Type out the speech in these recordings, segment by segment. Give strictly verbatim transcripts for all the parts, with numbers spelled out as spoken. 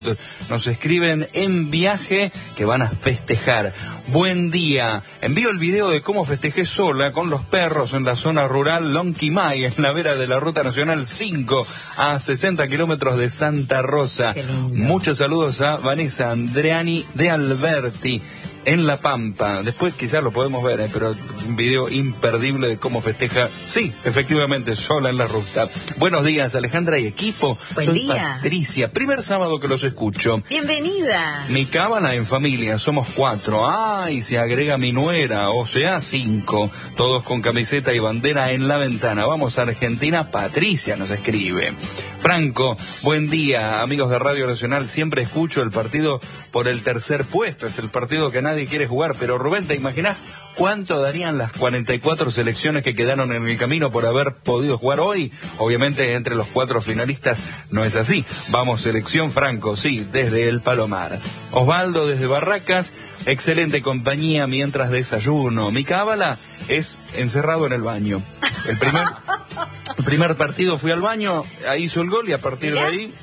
Nos escriben en viaje que van a festejar. Buen día. Envío el video de cómo festejé sola con los perros en la zona rural Lonquimay, en la vera de la Ruta Nacional cinco, a sesenta kilómetros de Santa Rosa. Muchos saludos a Vanessa Andreani de Alberti, en La Pampa. Después quizás lo podemos ver, ¿eh? Pero un video imperdible de cómo festeja, sí, efectivamente, sola en la ruta. Buenos días, Alejandra y equipo. Buen Soy día. Patricia, primer sábado que los escucho. Bienvenida. Mi cábala en familia, somos cuatro. Ah, y se agrega mi nuera, o sea, cinco. Todos con camiseta y bandera en la ventana. Vamos a Argentina, Patricia nos escribe. Franco, buen día, amigos de Radio Nacional. Siempre escucho el partido por el tercer puesto. Es el partido que nadie quiere jugar. Pero Rubén, ¿te imaginás cuánto darían las cuarenta y cuatro selecciones que quedaron en el camino por haber podido jugar hoy? Obviamente entre los cuatro finalistas no es así. Vamos, selección Franco, sí, desde el Palomar. Osvaldo desde Barracas, excelente compañía mientras desayuno. Mi cábala es encerrado en el baño. El primer, el primer partido fui al baño, ahí hizo el gol y a partir ¿Ya? de ahí,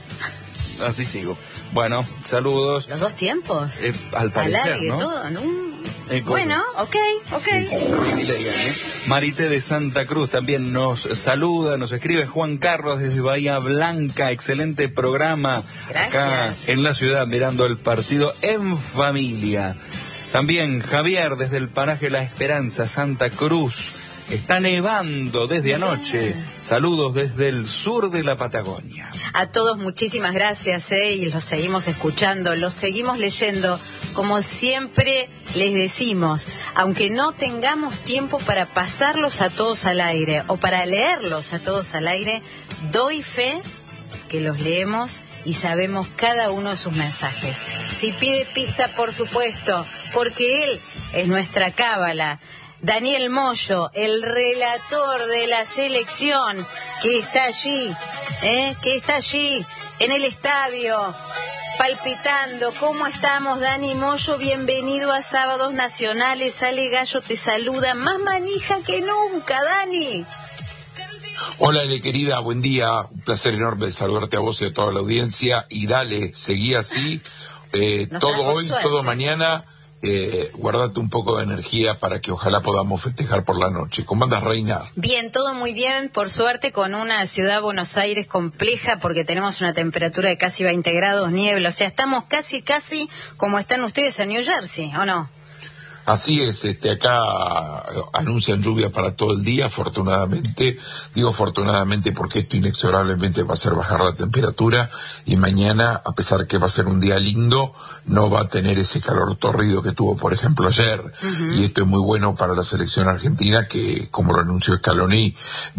así sigo. Bueno, saludos. Los dos tiempos. Eh, al parecer, Alargue, ¿no? todo, ¿no? Eh, Bueno, ok, ok. Sí, sí, privilegian, ¿eh? Marité de Santa Cruz también nos saluda, nos escribe Juan Carlos desde Bahía Blanca, excelente programa. Gracias. Acá en la ciudad mirando el partido en familia. También Javier desde el paraje La Esperanza, Santa Cruz. Está nevando desde anoche. Saludos desde el sur de la Patagonia. A todos muchísimas gracias, ¿eh? Y los seguimos escuchando, los seguimos leyendo. Como siempre les decimos, aunque no tengamos tiempo para pasarlos a todos al aire o para leerlos a todos al aire, doy fe que los leemos y sabemos cada uno de sus mensajes. Si pide pista, por supuesto, porque él es nuestra cábala. Daniel Moyo, el relator de la selección, que está allí, ¿eh? que está allí en el estadio, palpitando. ¿Cómo estamos, Dani Moyo? Bienvenido a Sábados Nacionales. Ale Gallo te saluda, más manija que nunca, Dani. Hola, Ale, querida, buen día. Un placer enorme de saludarte a vos y a toda la audiencia. Y dale, seguí así, eh, todo hoy, suerte. Todo mañana. Eh, guardate un poco de energía para que ojalá podamos festejar por la noche. ¿Cómo andas, Reina? Bien, todo muy bien, por suerte, con una ciudad Buenos Aires compleja, porque tenemos una temperatura de casi veinte grados, niebla, o sea, estamos casi, casi como están ustedes en New Jersey, ¿o no? Así es, este, acá anuncian lluvia para todo el día, afortunadamente. Digo afortunadamente porque esto inexorablemente va a hacer bajar la temperatura y mañana, a pesar que va a ser un día lindo, no va a tener ese calor torrido que tuvo, por ejemplo, ayer. Uh-huh. Y esto es muy bueno para la selección argentina que, como lo anunció Scaloni,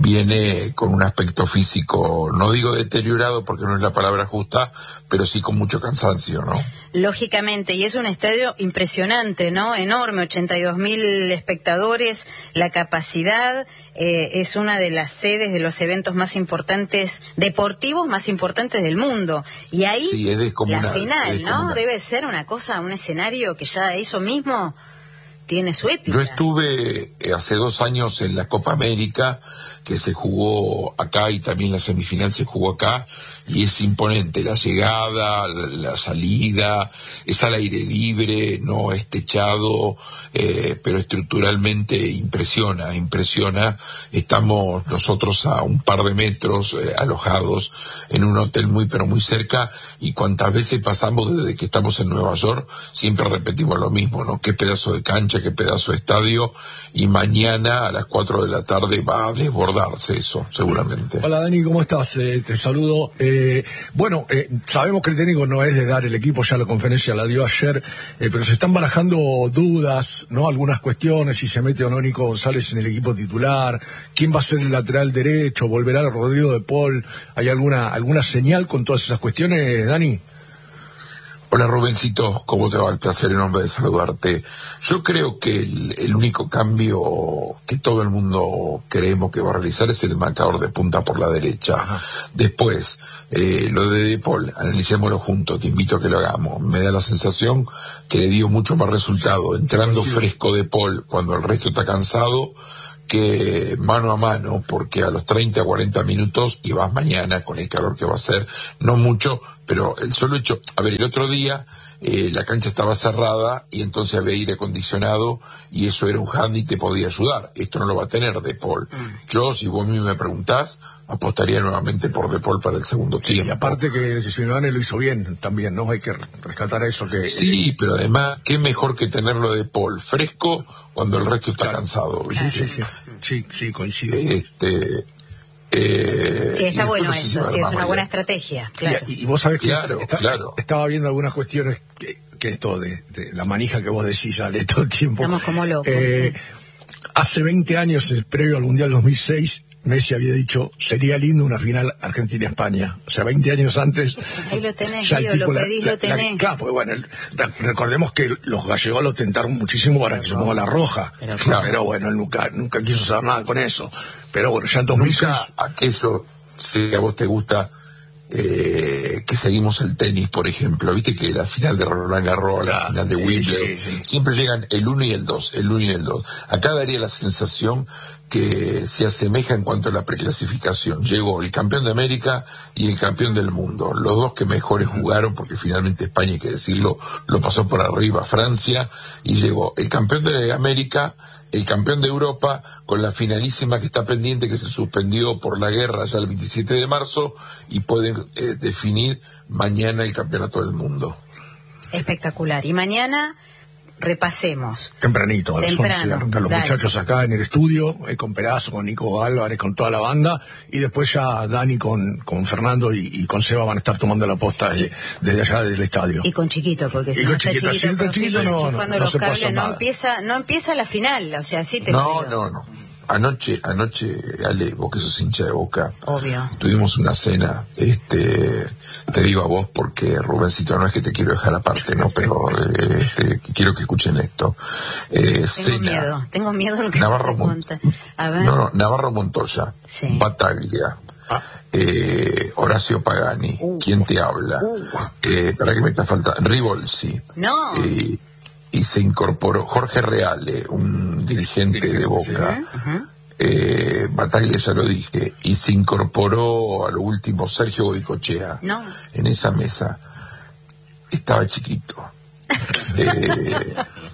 viene con un aspecto físico, no digo deteriorado porque no es la palabra justa, pero sí con mucho cansancio, ¿no? Lógicamente, y es un estadio impresionante, ¿no? Enorme, ochenta y dos mil espectadores, la capacidad, eh, es una de las sedes de los eventos más importantes, deportivos más importantes del mundo. Y ahí, sí, es descomunal, la final, es ¿no? Debe ser una cosa, un escenario que ya eso mismo tiene su épica. Yo estuve eh, hace dos años en la Copa América, que se jugó acá y también la semifinal se jugó acá, y es imponente la llegada, la, la salida, es al aire libre, no es techado, eh, pero estructuralmente impresiona, impresiona. Estamos nosotros a un par de metros eh, alojados en un hotel muy pero muy cerca, y cuantas veces pasamos desde que estamos en Nueva York, siempre repetimos lo mismo, ¿no? Qué pedazo de cancha, qué pedazo de estadio, y mañana a las cuatro de la tarde va a desbordarse eso, seguramente. Hola, Dani, ¿cómo estás? Eh, te saludo. Eh, bueno, eh, sabemos que el técnico no es de dar el equipo, ya la conferencia la dio ayer, eh, pero se están barajando dudas, ¿no? Algunas cuestiones, si se mete o no Nico González en el equipo titular, quién va a ser el lateral derecho, volverá el Rodrigo de Paul. ¿Hay alguna, alguna señal con todas esas cuestiones, Dani? Hola, Rubencito, ¿cómo te va? El placer enorme de saludarte. Yo creo que el, el único cambio que todo el mundo creemos que va a realizar es el marcador de punta por la derecha. Ajá. Después, eh, lo de De Paul, analicémoslo juntos, te invito a que lo hagamos. Me da la sensación que le dio mucho más resultado entrando sí, fresco De Paul cuando el resto está cansado, que mano a mano, porque a los treinta, cuarenta minutos, y vas mañana con el calor que va a ser, no mucho, pero el solo hecho, a ver, el otro día eh, la cancha estaba cerrada y entonces había aire acondicionado y eso era un handy y te podía ayudar. Esto no lo va a tener De Paul. Mm. Yo, si vos a mí me preguntás, apostaría nuevamente por De Paul para el segundo sí, tiempo. Y aparte que Simeone lo hizo bien también, ¿no? Hay que rescatar eso que... Sí, pero además, qué mejor que tenerlo De Paul fresco cuando el resto está claro. cansado. Sí, sí, sí, sí, sí, coincido. Este... Eh, sí, está bueno eso, sí, es una buena estrategia, claro. Y, y vos sabés que claro, está, claro. estaba viendo algunas cuestiones que, que esto de, de la manija que vos decís sale todo el tiempo. Estamos como locos. Eh, sí. Hace veinte años, el previo al Mundial dos mil seis, Messi había dicho, sería lindo una final Argentina-España. O sea, veinte años antes... Ahí lo tenés, tío, lo pedís, la, lo tenés. La, claro, pues bueno, el, recordemos que los gallegos lo tentaron muchísimo para que se ponga la roja. Pero, claro. pero bueno, él nunca, nunca quiso saber nada con eso. Pero bueno, ya en dos mil seis... Nunca aquello, si a vos te gusta... Eh, que seguimos el tenis, por ejemplo, viste que la final de Roland Garros, la final de Wimbledon, sí, sí. siempre llegan el uno y el dos, el uno y el dos. Acá daría la sensación que se asemeja en cuanto a la preclasificación. Llegó el campeón de América y el campeón del mundo, los dos que mejores jugaron, porque finalmente España, hay que decirlo, lo pasó por arriba Francia, y llegó el campeón de América, el campeón de Europa, con la finalísima que está pendiente, que se suspendió por la guerra ya el veintisiete de marzo, y pueden eh, definir mañana el campeonato del mundo. Espectacular. Y mañana repasemos. Tempranito, a las once, arrancan los dale. muchachos acá en el estudio, eh, con Perazo, con Nico Álvarez, con toda la banda, y después ya Dani con, con Fernando y, y con Seba van a estar tomando la posta de, desde allá del estadio. Y con Chiquito, porque si y no con está Chiquito, Chiquito, si no, chiquito no, no, no los se cables, pasa no nada. empieza, no empieza la final, o sea, sí te No, digo. no, no. Anoche, anoche, Ale, vos que sos hincha de Boca, obvio, tuvimos una cena, este, te digo a vos porque Rubencito, no es que te quiero dejar aparte, no, pero este, quiero que escuchen esto. Eh, tengo cena, miedo, tengo miedo de lo que Navarro se Mont- cuenta. A ver. No, no, Navarro Montoya, sí. Bataglia, eh, Horacio Pagani, uh, ¿quién te habla? Uh, eh, ¿Para qué me está faltando? Rivolsi. No. Eh, y se incorporó Jorge Reale, un dirigente de Boca, uh-huh. eh, Bataglia ya lo dije, y se incorporó a lo último Sergio Goicochea. No. En esa mesa estaba Chiquito. eh,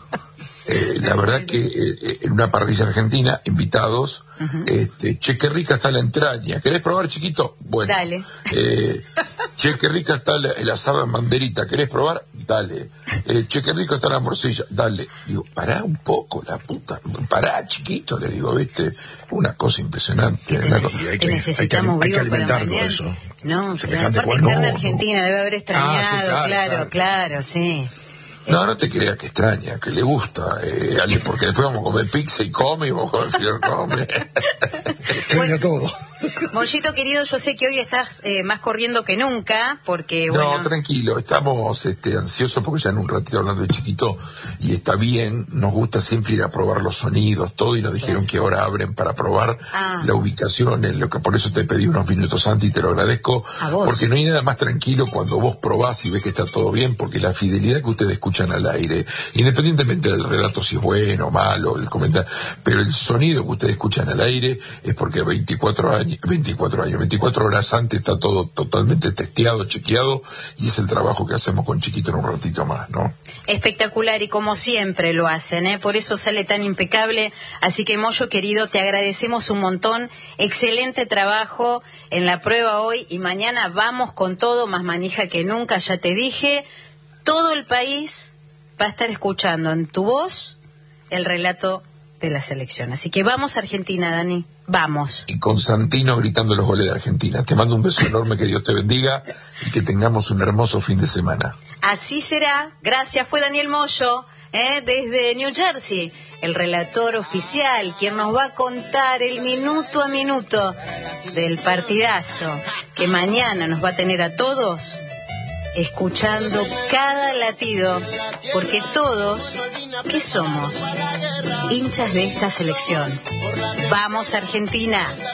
eh, la verdad que eh, en una parrilla argentina, invitados, uh-huh. este, che, qué rica está la entraña, ¿querés probar, Chiquito? Bueno. Dale. Eh, che, qué rica está la, el asado en banderita, ¿querés probar? Dale. Eh, che, qué rico está la morcilla, dale. Digo, pará un poco, la puta, pará, Chiquito, le digo, viste, una cosa impresionante. Una cosa. Hay que, necesitamos hay que, vivo hay que para mañana. Eso. No, pero aparte interna no, Argentina no. debe haber extrañado, ah, sí, claro, claro, claro, claro, sí. No, no te creas que extraña, que le gusta, eh, Ale, porque después vamos a comer pizza y come, y vamos a comer fior come. Extraña bueno, todo. Mollito querido, yo sé que hoy estás eh, más corriendo que nunca, porque bueno... No, tranquilo, estamos este, ansiosos porque ya en un ratito hablando de Chiquito, y está bien, nos gusta siempre ir a probar los sonidos, todo, y nos dijeron que ahora abren para probar ah. la ubicación, en lo que por eso te pedí unos minutos antes y te lo agradezco, porque no hay nada más tranquilo cuando vos probás y ves que está todo bien, porque la fidelidad que ustedes escuchan al aire, independientemente del relato si es bueno o malo, el comentario, pero el sonido que ustedes escuchan al aire es porque veinticuatro años, veinticuatro años, veinticuatro horas antes está todo totalmente testeado, chequeado, y es el trabajo que hacemos con Chiquito en un ratito más, ¿no? Espectacular, y como siempre lo hacen, ¿eh? Por eso sale tan impecable. Así que, Moyo querido, te agradecemos un montón, excelente trabajo en la prueba hoy, y mañana vamos con todo, más manija que nunca, ya te dije, todo el país va a estar escuchando en tu voz el relato de la selección. Así que vamos a Argentina, Dani, vamos. Y con Santino gritando los goles de Argentina. Te mando un beso enorme, que Dios te bendiga y que tengamos un hermoso fin de semana. Así será. Gracias. Fue Daniel Moyo, ¿eh? desde New Jersey, el relator oficial, quien nos va a contar el minuto a minuto del partidazo que mañana nos va a tener a todos escuchando cada latido, porque todos, ¿qué somos? Hinchas de esta selección. ¡Vamos, Argentina!